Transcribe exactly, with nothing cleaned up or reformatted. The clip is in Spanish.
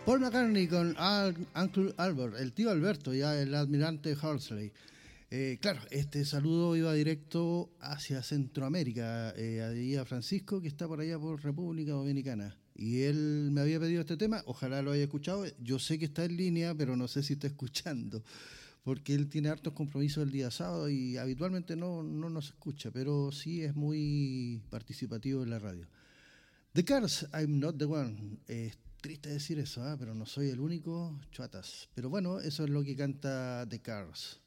Paul McCartney con Al, Uncle Albert, el tío Alberto, ya el almirante Halsey. Eh, claro, este saludo iba directo hacia Centroamérica, eh, ahí a Francisco, que está por allá por República Dominicana. Y él me había pedido este tema, ojalá lo haya escuchado. Yo sé que está en línea, pero no sé si está escuchando, porque él tiene hartos compromisos el día sábado y habitualmente no, no nos escucha, pero sí es muy participativo en la radio. The Cars, I'm Not the One. Eh, triste decir eso, ¿eh? Pero no soy el único, chuatas. Pero bueno, eso es lo que canta The Cars.